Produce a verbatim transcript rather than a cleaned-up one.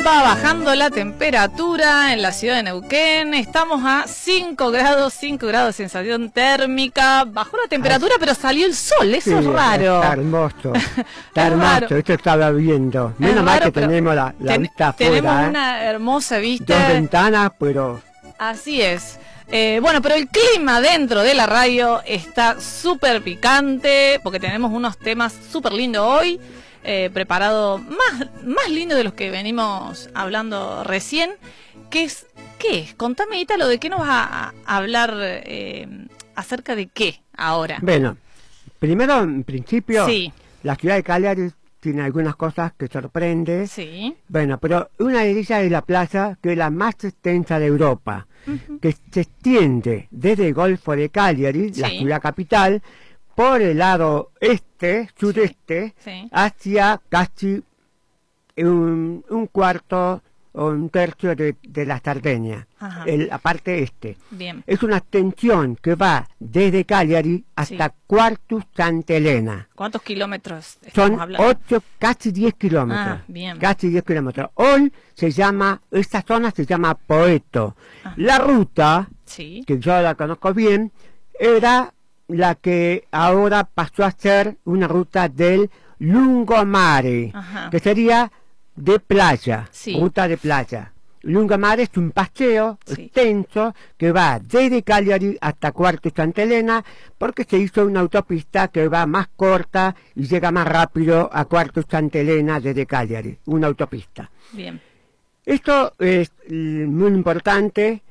Va bajando la temperatura en la ciudad de Neuquén. Estamos a cinco grados, cinco grados de sensación térmica. Bajó la temperatura, pero salió el sol. Eso sí, es raro. Está hermoso. Está Es hermoso. raro. Esto estaba viendo. Menos Es mal raro, que pero tenemos la, la ten- vista afuera. Tenemos ¿eh? una hermosa vista. Dos ventanas, pero... Así es. Eh, bueno, pero el clima dentro de la radio está súper picante, porque tenemos unos temas súper lindos hoy, eh, preparado más, más lindo de los que venimos hablando recién. ¿Qué es? ¿Qué es? Contame, Ítalo, ¿de qué nos vas a, a hablar? Eh, ¿Acerca de qué ahora? Bueno, primero, en principio, Sí, la ciudad de Cagliari tiene algunas cosas que sorprende. sí. Bueno, pero una de ellas es la playa, que es la más extensa de Europa, Ujú. que se extiende desde el Golfo de Cagliari, la Sí. ciudad capital, por el lado este, sudeste, Sí. hacia casi un, un cuarto o un tercio de, de la Sardegna, Ajá. el- la parte este. Bien. Es una extensión que va desde Cagliari hasta Sí. Quartus Santa Elena. ¿Cuántos kilómetros estamos Son hablando? ocho, casi diez kilómetros. Ah, bien. Casi diez kilómetros. Hoy se llama, esta zona se llama Poeto. Ajá. La ruta, Sí. que yo la conozco bien, era la que ahora pasó a ser una ruta del Lungomare, Ajá. que sería de playa, Sí. ruta de playa. Lungomare es un paseo Sí. extenso que va desde Cagliari hasta Quartus Santa Elena, porque se hizo una autopista que va más corta y llega más rápido a Quartus Santa Elena desde Cagliari, una autopista. Bien. Esto es mm, muy importante